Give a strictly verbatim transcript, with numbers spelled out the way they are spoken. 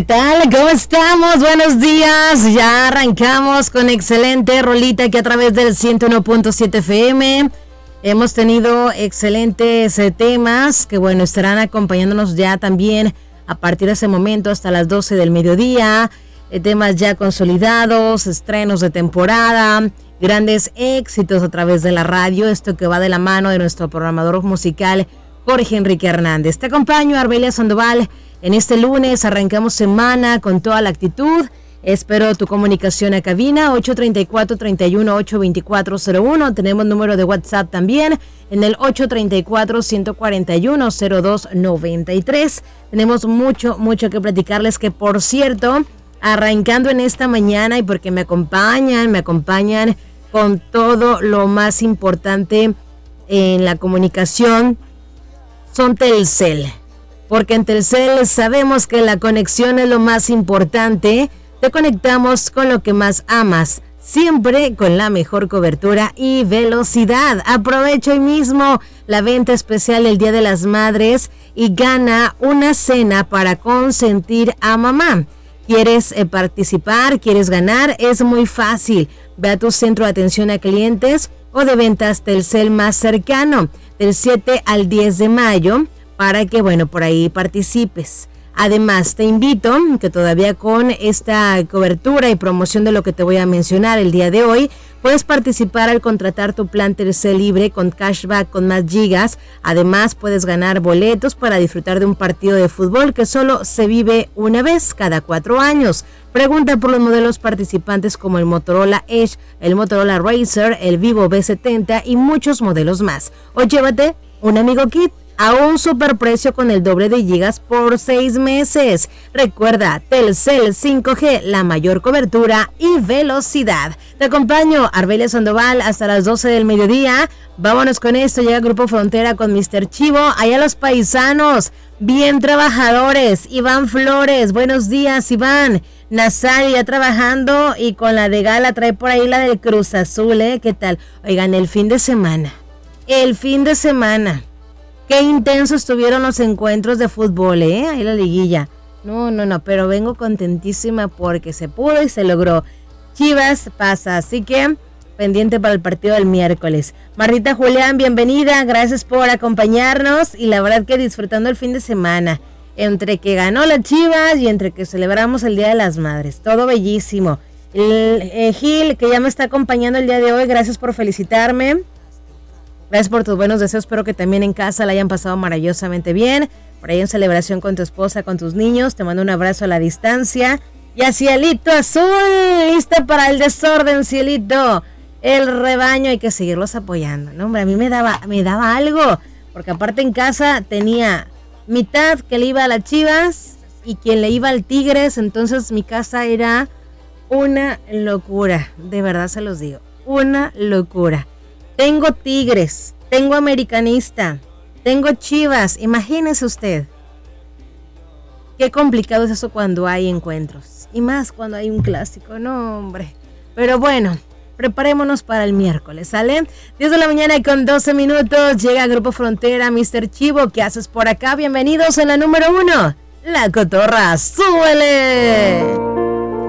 ¿qué tal? ¿Cómo estamos? Buenos días. Ya arrancamos con excelente rolita aquí a través del ciento uno punto siete F M. Hemos tenido excelentes eh, temas que, bueno, estarán acompañándonos ya también a partir de ese momento hasta las doce del mediodía. Eh, temas ya consolidados, estrenos de temporada, grandes éxitos a través de la radio. Esto que va de la mano de nuestro programador musical Jorge Enrique Hernández. Te acompaño, Arbelia Sandoval. En este lunes arrancamos semana con toda la actitud. Espero tu comunicación a cabina ocho tres cuatro, tres uno ocho, dos cuatro cero uno. Tenemos número de WhatsApp también en el ocho tres cuatro, uno cuatro uno, cero dos nueve tres. Tenemos mucho, mucho que platicarles, que por cierto, arrancando en esta mañana y porque me acompañan, me acompañan con todo lo más importante en la comunicación, son Telcel. Porque en Telcel sabemos que la conexión es lo más importante. Te conectamos con lo que más amas, siempre con la mejor cobertura y velocidad. Aprovecha hoy mismo la venta especial del Día de las Madres y gana una cena para consentir a mamá. ¿Quieres eh, participar? ¿Quieres ganar? Es muy fácil. Ve a tu centro de atención a clientes o de ventas Telcel más cercano, del siete al diez de mayo, para que, bueno, por ahí participes. Además, te invito que todavía con esta cobertura y promoción de lo que te voy a mencionar el día de hoy, puedes participar al contratar tu plan Telcel libre con cashback con más gigas. Además, puedes ganar boletos para disfrutar de un partido de fútbol que solo se vive una vez cada cuatro años. Pregunta por los modelos participantes como el Motorola Edge, el Motorola Razr, el Vivo V setenta y muchos modelos más. O llévate un Amigo Kit a un superprecio con el doble de gigas por seis meses. Recuerda, Telcel cinco G, la mayor cobertura y velocidad. Te acompaño, Arbelia Sandoval, hasta las doce del mediodía. Vámonos con esto. Llega Grupo Frontera con mister Chivo. Allá los paisanos, bien trabajadores. Iván Flores, buenos días, Iván. Nazari ya trabajando y con la de gala trae por ahí la del Cruz Azul, ¿eh? ¿Qué tal? Oigan, el fin de semana. El fin de semana. Qué intensos estuvieron los encuentros de fútbol, ¿eh? Ahí la liguilla. No, no, no, pero vengo contentísima porque se pudo y se logró. Chivas pasa, así que pendiente para el partido del miércoles. Martita Julián, bienvenida, gracias por acompañarnos y la verdad que disfrutando el fin de semana. Entre que ganó la Chivas y entre que celebramos el Día de las Madres. Todo bellísimo. El, eh, Gil, que ya me está acompañando el día de hoy, gracias por felicitarme. Gracias por tus buenos deseos, espero que también en casa la hayan pasado maravillosamente bien. Por ahí en celebración con tu esposa, con tus niños, te mando un abrazo a la distancia. Y a Cielito Azul, lista para el desorden, Cielito. El rebaño, hay que seguirlos apoyando, ¿no? Hombre, a mí me daba, me daba algo, porque aparte en casa tenía mitad que le iba a las Chivas y quien le iba al Tigres, entonces mi casa era una locura, de verdad se los digo, una locura. Tengo Tigres, tengo Americanista, tengo Chivas, imagínese usted. Qué complicado es eso cuando hay encuentros. Y más cuando hay un clásico, no hombre. Pero bueno, preparémonos para el miércoles, ¿sale? diez de la mañana y con doce minutos llega Grupo Frontera, mister Chivo. ¿Qué haces por acá? Bienvenidos en la número uno. La Cotorra, ¡súbele!